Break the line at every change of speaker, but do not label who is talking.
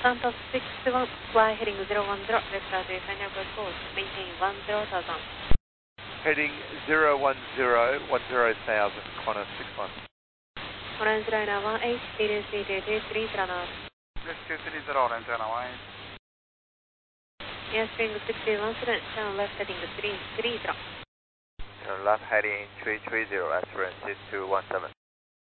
Santos 61, fly heading 010, vector to final course, maintain 10,000.
Heading 010, 10,000, Qantas 61.
Orange liner 18, leading CJ23 runner.
Left 230, Orange liner 18.
Airspeed 61, turn left heading 330.
Turn left heading 330, aspirant 6217.